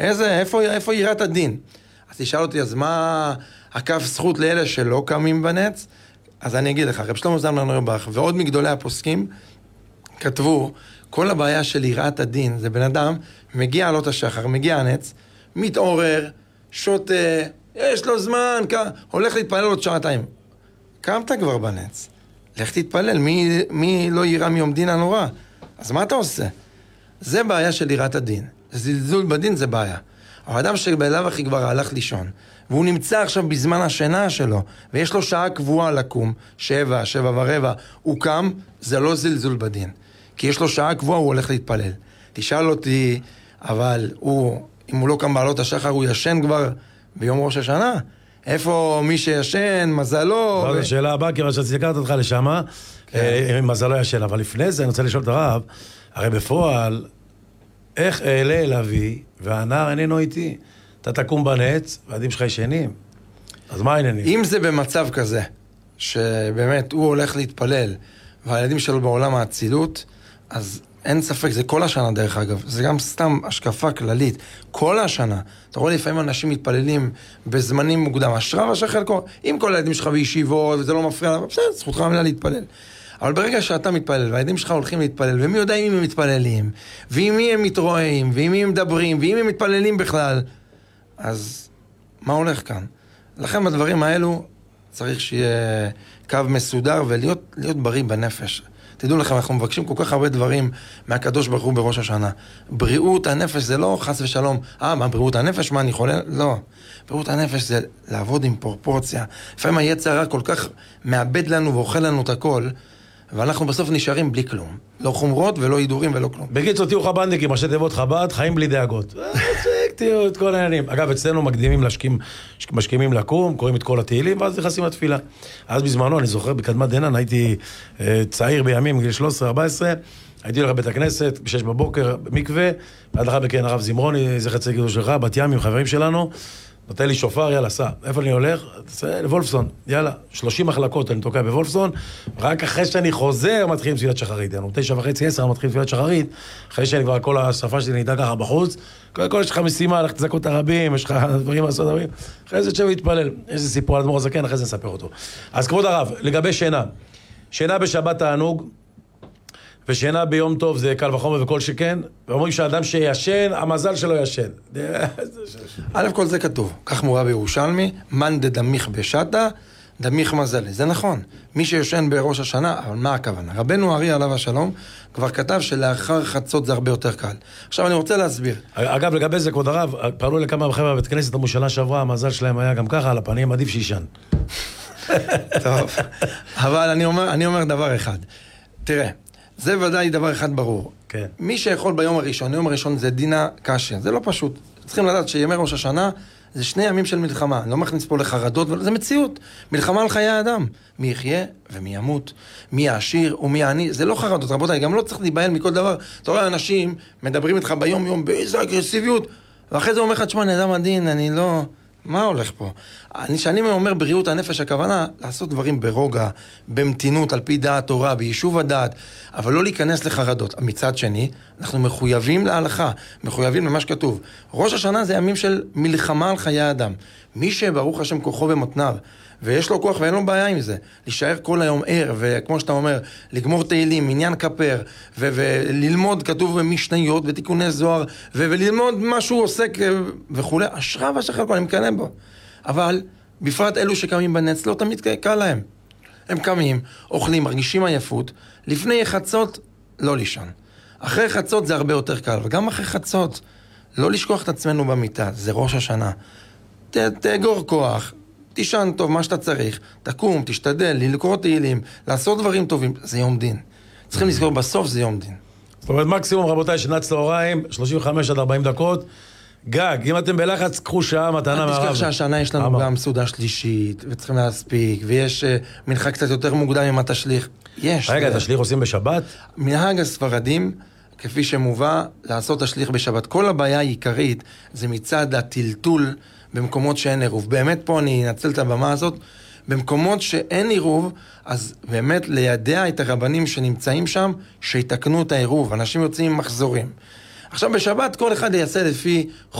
איפה יראת הדין? אז תשאל אותי, אז מה הקו זכות לאלה שלא קמים בנץ? אז אני אגיד לך, רב שלמה זלמן אוירבך ועוד מגדולי הפוסקים כתבו, כל הבעיה של יראת הדין, זה בן אדם, מגיע עלות השחר, מגיע הנץ, מתעורר, שותה, יש לו זמן, הולך להתפלל עוד שעתיים. קמת כבר בנץ, לך תתפלל, מי לא יראה מיום דין הנורא? אז מה אתה עושה? זה בעיה של יראת הדין. זלזול בדין זה בעיה. האדם שבאליו הכי כבר הלך לישון, והוא נמצא עכשיו בזמן השינה שלו, ויש לו שעה קבועה לקום, 7, 7:15, הוא קם, זה לא זלזול בדין. כי יש לו שעה קבועה, הוא הולך להתפלל. תשאל אותי, אבל אם הוא לא קם בעלות השחר, הוא ישן כבר ביום ראש השנה? איפה מי שישן, מזלו? זו השאלה הבאה, כיוון שציקרת אותך לשמה, מזלו ישן. אבל לפני זה אני רוצה לשאול את הרב, הרי בפועל, איך אעלה אל אבי, והנער איננו איתי? אתה תקום בנץ, והילדים שלך ישנים. אז מה העניינים? אם זה במצב כזה, שבאמת הוא הולך להתפלל, והילדים שלו בעולם האצילות, אז אין ספק, זה כל השנה דרך אגב. זה גם סתם השקפה כללית. כל השנה. אתה רואה לפעמים אנשים מתפללים בזמנים מוקדם. השרה והשחל, אם כל הילדים שלך בישיבות, וזה לא מפריע, בסדר, זכותך המילה להתפלל. אבל ברגע שאתה מתפלל, והילדים שלך הולכים להתפלל, ומי יודע אם הם מתפללים, ועם מי הם מתרועים, ועם מי הם מדברים, ועם מי הם מתפללים בכלל, אז מה הולך כאן? לכן בדברים האלו צריך שיהיה קו מסודר, ולהיות בריא בנפש. תדעו לכם, אנחנו מבקשים כל כך הרבה דברים מהקדוש ברוך הוא בראש השנה. בריאות הנפש זה לא חס ושלום, מה בריאות הנפש? מה אני חולה? לא. בריאות הנפש זה לעבוד עם פרופורציה. לפעמים היצר הרע כל כך מאבד לנו ואוכל לנו את הכל, ואנחנו בסוף נשארים בלי כלום. לא חומרות ולא הידורים ולא כלום. בקיצור, תהיו חב"דניקים, ראשי תיבות חב"ד, חיים בלי דאגות. תהיו את כל העניינים. אגב, אצלנו מקדימים משכימים לקום, קוראים את כל התהילים, ואז נכנסים לתפילה. אז בזמנו, אני זוכר, בקדמת דנן, הייתי צעיר בימים, גיל 13-14, הייתי הולך לבית הכנסת, ב6 בבוקר, במקווה, ועד אחר בכן הרב זמרוני, זכר צדיק קדוש שלך, בת ים עם חברים שלנו, נותן לי שופר, יאללה, סע. איפה אני הולך? לוולפסון, יאללה. 30 מחלקות אני תוקע בוולפסון, רק אחרי שאני חוזר מתחילים תפילת שחרית. 9:30-10 מתחילים תפילת שחרית, אחרי שאני כבר כל השפה שלי נהייתה ככה בחוץ, קודם כל יש לך משימה, לך תזכות הרבים, יש לך דברים לעשות דברים, אחרי זה תשב להתפלל. יש לי סיפור על אדמו"ר הזקן, אחרי זה נספר אותו. אז כבוד הרב, לגבי שינה. שינה בשבת תענוג, ושינה ביום טוב זה קל וחומר וכל שכן, ואומרים שהאדם שישן, המזל שלו ישן. א' כל זה כתוב, כך מורה בירושלמי, מן דדמיך בשטה, דמיך מזלי. זה נכון, מי שיושן בראש השנה, אבל מה הכוונה? רבנו ארי עליו השלום כבר כתב שלאחר חצות זה הרבה יותר קל. עכשיו אני רוצה להסביר. אגב, לגבי זה, כבוד הרב, פרלו לכמה חבר'ה בבית כנסת המושנה שעברה, המזל שלהם היה גם ככה, על הפנים עדיף שישן. טוב, אבל אני אומר דבר אחד. תראה, זה ודאי דבר אחד ברור. כן. מי שיכול ביום הראשון, יום הראשון זה דינה קשה, זה לא פשוט. צריכים לדעת שימי ראש השנה זה 2 ימים של מלחמה. אני לא מכניס פה לחרדות, זה מציאות. מלחמה על חיי האדם. מי יחיה ומי ימות, מי יעשיר ומי יעני. זה לא חרדות, רבותיי, גם לא צריך להיבהל מכל דבר. אתה רואה אנשים מדברים איתך ביום יום באיזו אגרסיביות, ואחרי זה אומר לך, תשמע, נדע מדין, אני לא... מה הולך פה? שאני אומר בריאות הנפש, הכוונה לעשות דברים ברוגע, במתינות, על פי דעת תורה, ביישוב הדעת, אבל לא להיכנס לחרדות. מצד שני, אנחנו מחויבים להלכה, מחויבים למה שכתוב. ראש השנה זה ימים של מלחמה על חיי האדם. מי שברוך השם כוחו במותניו, ויש לו כוח ואין לו בעיה עם זה, להישאר כל היום ער, וכמו שאתה אומר, לגמור תהילים, עניין כפר, וללמוד כתוב במשניות ותיקוני זוהר, וללמוד מה שהוא עוסק וכו', אשרה והשחר כל, אני מקנא בו. אבל בפרט אלו שקמים בנץ, לא תמיד קל להם. הם קמים, אוכלים, מרגישים עייפות, לפני חצות לא לישון. אחרי חצות זה הרבה יותר קל, וגם אחרי חצות, לא לשכוח את עצמנו במיטה, זה ראש השנה. תאגור כוח, תישן טוב, מה שאתה צריך, תקום, תשתדל, לקרוא תהילים, לעשות דברים טובים, זה יום דין. צריכים לזכור, בסוף זה יום דין. זאת אומרת, מקסימום, רבותיי, שנת צהריים, 35-40 דקות, גג, אם אתם בלחץ, קחו שעה, מתנה מהרב. תשכח שהשנה יש לנו גם סעודה שלישית, וצריכים להספיק, ויש מנחה קצת יותר מוקדם עם התשליך. יש. רגע, את השליך עושים בשבת? מנהג הספרדים, כפי שמובא, לעשות השליך בשבת. כל הבעיה העיקרית זה מצד הטלטול במקומות שאין עירוב. באמת פה אני אנצל את הבמה הזאת, במקומות שאין עירוב, אז באמת לידע את הרבנים שנמצאים שם, שיתקנו את העירוב. אנשים יוצאים עם מחזורים. עכשיו בשבת כל אחד יעשה לפי